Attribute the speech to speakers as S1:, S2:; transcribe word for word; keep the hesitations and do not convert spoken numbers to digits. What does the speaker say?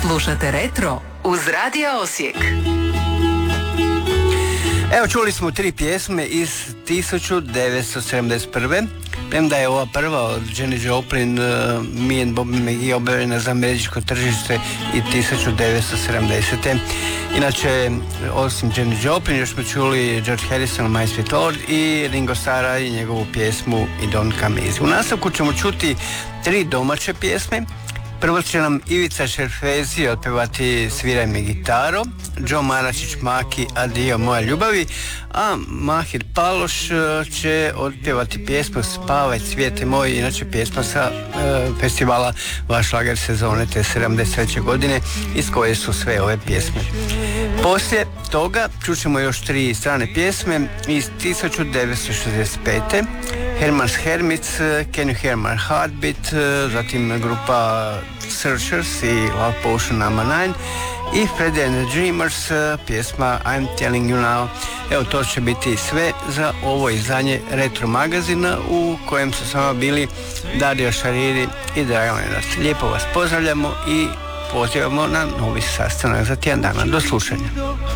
S1: Slušate Retro uz Radio Osijek.
S2: Evo, čuli smo tri pjesme iz tisuću devetsto sedamdeset prve. Premda je ova prva od Janis Joplin, uh, Me and Bobby McGee, objavljena za američko tržište i tisuću devetsto sedamdesete. Inače, osim Janis Joplin, još smo čuli George Harrison, My Sweet Lord, i Ringo Starra i njegovu pjesmu I Don't Come Easy. U nastavku ćemo čuti tri domaće pjesme. Prvo će nam Ivica Šerfezi otpevati Sviraj mi gitaro, Joe Maračić Maki Adio moja ljubavi, a Mahir Paloš će otpevati pjesmu Spavaj cvijete moj, inače pjesma sa e, festivala Vaš šlager sezone te sedamdeset treće godine, iz koje su sve ove pjesme. Poslije toga čućemo još tri strane pjesme iz tisuću devetsto šezdeset pete. Herman's Hermits, Can You Hear My Heartbeat, zatim grupa Searchers i Love Potion number nine i Freddy and the Dreamers, pjesma I'm Telling You Now. Evo, to će biti sve za ovo izdanje Retro magazina u kojem su s vama bili Dario Šariri i Dragan Lenac. Lijepo vas pozdravljamo i pozivamo na novi sastanak za tjedan dana. Do slušanja.